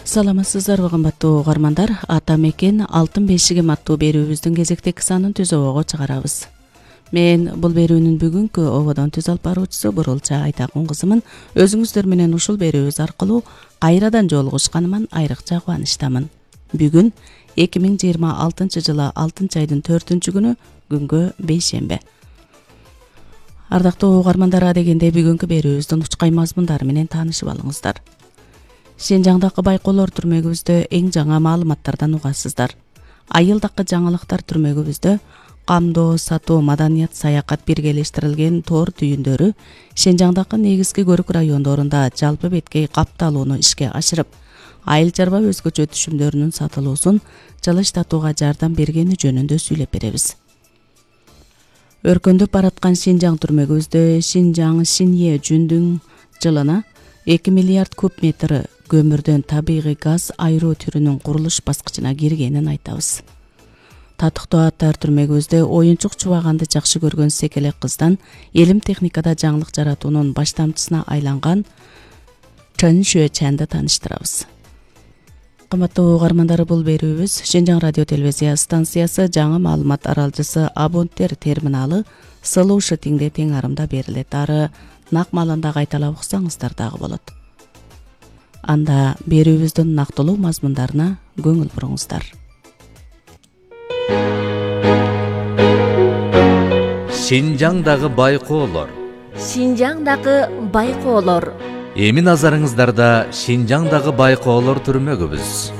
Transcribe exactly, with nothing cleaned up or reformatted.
Саламатсыздарбы кымбаттуу угармандар, ата мекен алтын бешигим аттуу берүүбүздүн кезектеги санын түз обого чыгарабыз. Мен бул берүүнүн бүгүнкү ободон түз алып баруучусу Бурулча Айтакун кызымын. Өзүңүздөр менен ушул берүүбүз аркылуу кайрадан жолугушканыман айрыкча кубанычтамын. Бүгүн эки миң жыйырма алтынчы жылы алтынчы айдын төртүнчү күнү, күнгө бейшембе. Ардактуу угармандар, дегенде бүгүнкү берүүбүздүн учкай мазмундары менен таанышып алыңыздар. Шинжаңдагы байкоолор түрмөгүбүздө эң жаңы маалыматтардан угасыздар. Айылдакы жаңылыктар түрмөгүбүздө камдоо, сатуу, маданият, саякат биргелештирилген тоор түйүндөрү Шинжаңдагы негизги көрүк райондорунда жалпы беткей капталууну ишке ашырып, айыл чарба өзгөчө түшүмдөрүнүн сатылуусун жылыштатууга жардам бергени жөнүндө сүйлөп беребиз. Өркөндөп бараткан Шинжаң түрмөгүбүздө Шинжаң Шинье жүндүн жылына эки миллиард куб метр көмүрдөн табигый газ айруу түрүнүн курулуш баскычына киргенин айтабыз. Татыктуу аттар түрмөгүбүздө оюнчук чубаганды жакшы көргөн секелек кыздан элим техникада жаңылык жаратуунун баштамчысына айланган Чэн Шүэчэнди тааныштырабыз. Кымбаттуу угармандар, бул берүүбүз Шинжаң радио телевизия станциясы жаңы маалымат аралжысы абоненттер терминалы Слушатиңде тең арымда берилет. Ары нак маалында кайталап уксаңыздар дагы болот. Анда берүүбүздүн нактылуу мазмундарына көңүл буруңуздар. Шинжаңдагы байкоолор. Шинжаңдагы байкоолор. Эми назарыңыздарда Шинжаңдагы байкоолор түрмөгүбүз.